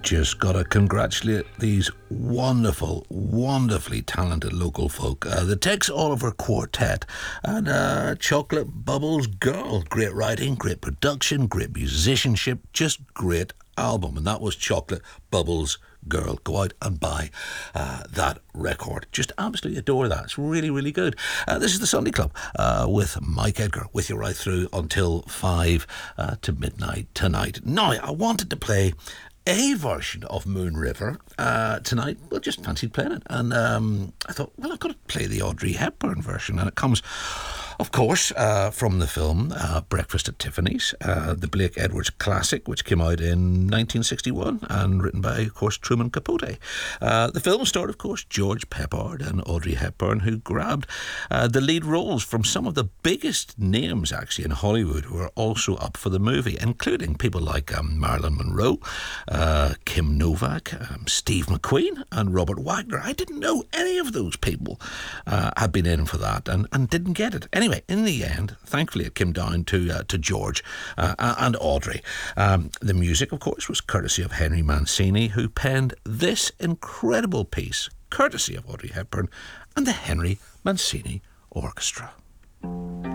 just got to congratulate these wonderfully talented local folk. The Tex Oliver Quartet and Chocolate Bubbles Girl. Great writing, great production, great musicianship, just great album. And that was Chocolate Bubbles Girl. Go out and buy that record. Just absolutely adore that. It's really good. This is the Sunday Club with Mike Edgar, with you right through until 5 to midnight tonight. Now, I wanted to play a version of Moon River tonight. Well, just fancied playing it. And I thought, well, I've got to play the Audrey Hepburn version. And it comes, of course, from the film Breakfast at Tiffany's, the Blake Edwards classic, which came out in 1961 and written by, of course, Truman Capote. The film starred, of course, George Peppard and Audrey Hepburn, who grabbed the lead roles from some of the biggest names, actually, in Hollywood, who are also up for the movie, including people like Marilyn Monroe, Kim Novak, Steve McQueen and Robert Wagner. I didn't know any of those people had been in for that and didn't get it. Anyway, in the end, thankfully it came down to George and Audrey. The music, of course, was courtesy of Henry Mancini, who penned this incredible piece, courtesy of Audrey Hepburn and the Henry Mancini Orchestra.